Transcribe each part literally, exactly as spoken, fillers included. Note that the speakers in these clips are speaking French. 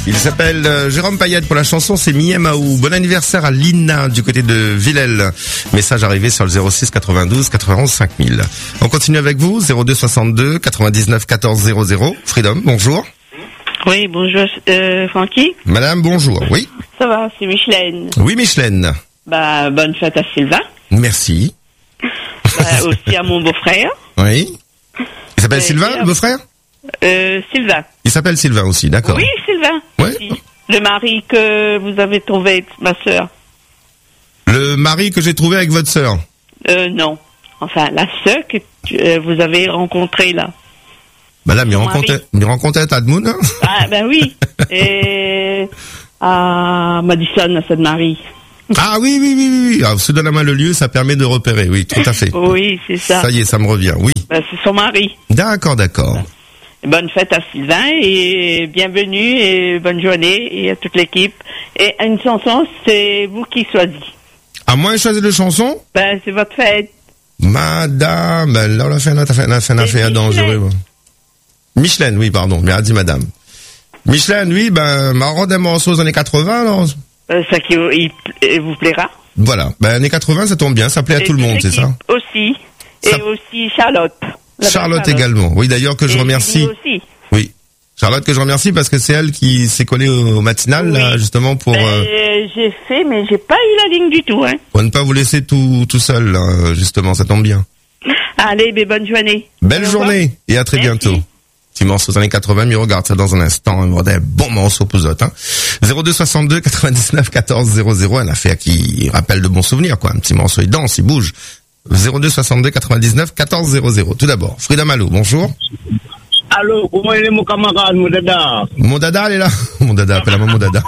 Il s'appelle euh, Jérôme Payette pour la chanson, c'est Miemaou. Bon anniversaire à Lina du côté de Villèle. Message arrivé sur le zéro six quatre-vingt-douze quatre-vingt-onze cinq mille. On continue avec vous, zéro deux soixante-deux quatre-vingt-dix-neuf quatorze zéro zéro. Freedom, bonjour. Oui, bonjour, euh, Francky. Madame, bonjour, oui. Ça va, c'est Michelène. Oui, Michelène. Bah, bonne fête à Sylvain. Merci. Bah, aussi à mon beau-frère. Oui. Il s'appelle Euh, Sylvain, le beau-frère? Euh, Sylvain. Il s'appelle Sylvain aussi, d'accord. Oui, Sylvain. Ouais. Aussi. Le mari que vous avez trouvé, ma sœur. Le mari que j'ai trouvé avec votre sœur. Euh, non. Enfin, la sœur que tu, euh, vous avez rencontrée, là. Bah là, m'y Mon rencontrait, mari. m'y rencontrait à Admoun, hein. Ah, ben oui. Et à Madison, à Sainte-Marie. Ah oui, oui, oui, oui, oui. Alors, se donne la main le lieu, ça permet de repérer, oui, tout à fait. Oui, c'est ça. Ça y est, ça me revient, oui. Ben, c'est son mari. D'accord, d'accord. Bonne fête à Sylvain et bienvenue et bonne journée et à toute l'équipe. Et une chanson, c'est vous qui choisissez. À moi, choisir de chanson? Ben, c'est votre fête. Madame, ben là, on a fait un affaire, on a fait un affaire dangereux. moi. Michelène, oui, pardon, mais a dit madame. Michelène, oui, ben, marrant des morceaux des années quatre-vingts, alors. Euh, ça qui il- il vous plaira. Voilà. Ben, années quatre-vingts, ça tombe bien, ça plaît à Et tout le toute monde, c'est l'équipe ça? Aussi. Ça- Et aussi Charlotte. La Charlotte belle également. Oui, d'ailleurs, que je Et remercie. Julie aussi. Oui. Charlotte, que je remercie parce que c'est elle qui s'est collée au, au matinal, Oui. là, justement, pour, Ben, euh, j'ai fait, mais j'ai pas eu la ligne du tout, hein. pour ne pas vous laisser tout, tout seul, là, justement, ça tombe bien. Allez, ben, bonne journée. Belle Au revoir. journée et à très Merci. bientôt. Petit morceau des années quatre-vingts, mais regarde ça dans un instant. On aura des bons morceaux pour autres. Hein. zéro deux soixante-deux quatre-vingt-dix-neuf quatorze zéro zéro, un affaire qui rappelle de bons souvenirs, quoi. Un petit morceau, il danse, il bouge. zéro deux soixante-deux quatre-vingt-dix-neuf quatorze zéro zéro. Tout d'abord, Frida Malo, bonjour. Allô, comment est mon camarade, mon dada? Mon dada, elle est là. Mon dada, appelle-moi mon dada.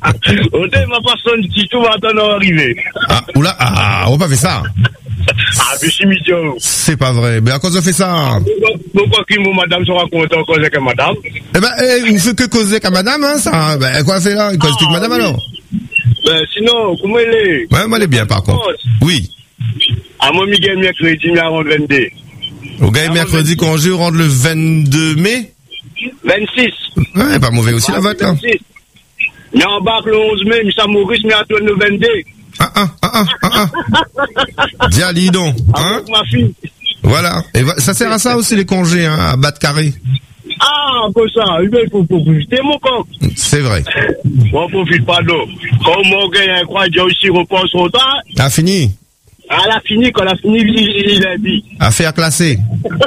Au dé, ma personne, si tout va attendre arriver. Ah, oula, ah, on va pas faire ça. Ah, mais si, monsieur. C'est pas vrai. Mais à cause de fait ça. Pourquoi que mon madame se raconte encore avec madame? Eh ben, eh, vous faites que causer qu'à madame, hein, ça. Ben, quoi fait là? Il cause avec madame, oui. alors? Ben, sinon, comment elle est? Ouais, moi, elle est bien, par contre. Oui. À mon Miguel, mercredi, mais à rendre vingt-deux. Au gars, mercredi, congé, on rentre le vingt-deux mai. vingt-six. Ouais, pas mauvais aussi, la vote, là. vingt-six. Mais en bas, le onze mai, mais ça Maurice, mais à toi, le vingt-deux. Ah, ah, ah, ah, ah. Dis, allez, donc, hein? Avec ma fille. Voilà. Et va- ça sert à ça aussi, les congés, hein, à battre carré. Ah, comme ça, il faut profiter, mon coq. C'est vrai. On profite pas d'eau. Comme mon gars, il y a un croix, il y a aussi repose son temps. T'as fini? Elle a fini, quand elle a fini, il il a dit. Affaire classée.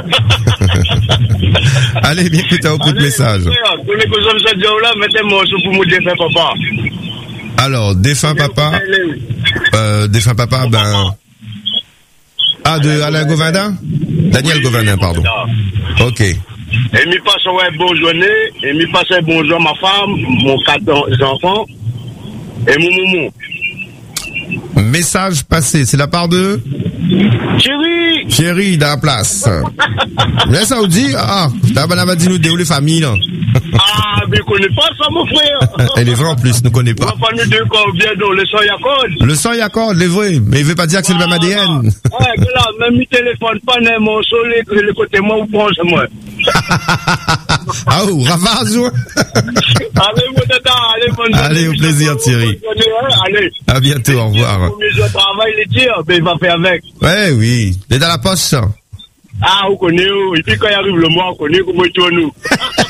Allez, bien écoutez au coup de message. Pour les causes de cette là, mettez-moi sur pour me défaire, papa. Alors, défunt papa, euh, défunt papa, ben, ah, de Alain Govindin? Daniel Govindin, pardon. Ok. Et mi passe ouais bonne journée, et mi passe bonjour à ma femme, mon quatre enfants, et mon moumou. Message passé, c'est la part de Chérie! Chérie, dans la place. Mais ça vous dit, ah, t'as pas dit nous de où les familles, là. Ah, mais je connais pas ça, mon frère! Elle est vraie en plus, ne connaît On pas. va pas nous deux quand on vient dans le sang Yacode. Le sang y accorde, il est vrai, mais il veut pas dire que c'est le même A D N. Ouais, que là, même mi téléphone pas né, mon soleil, que le côté moi, ou pense moi. Ah, oh, ravage, ouais. Allez, mon tata, allez, bonne journée. Allez, au plaisir, Thierry. Bonne journée, hein, allez. À bientôt, au revoir. Pour mes autres travail, les tirs, ben, il va faire avec. Ouais, oui. Il est dans la poche, ça. Ah, on connaît, oh. Et puis quand il arrive le mois, on connaît comment il tourne nous.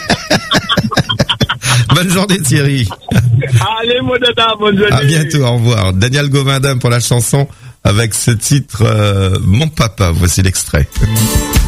Bonne journée, Thierry. Allez, mon tata, bonne journée. À bientôt, au revoir. Daniel Govindin pour la chanson avec ce titre, euh, Mon papa. Voici l'extrait.